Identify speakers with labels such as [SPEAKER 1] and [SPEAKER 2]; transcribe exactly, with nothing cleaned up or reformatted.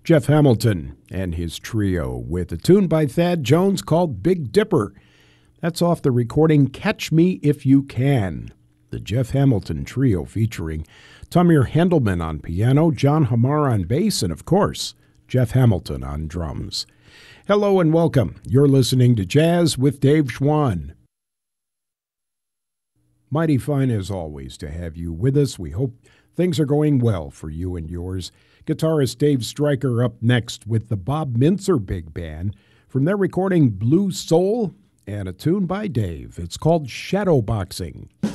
[SPEAKER 1] Jeff Hamilton and his trio with a tune by Thad Jones called Big Dipper. That's off the recording Catch Me If You Can. The Jeff Hamilton Trio featuring Tamir Hendelman on piano, John Hamar on bass, and of course, Jeff Hamilton on drums. Hello and welcome. You're listening to Jazz with Dave Schwann. Mighty fine as always to have you with us. We hope things are going well for you and yours. Guitarist Dave Stryker up next with the Bob Mintzer Big Band from their recording Blue Soul and a tune by Dave. It's called Shadowboxing.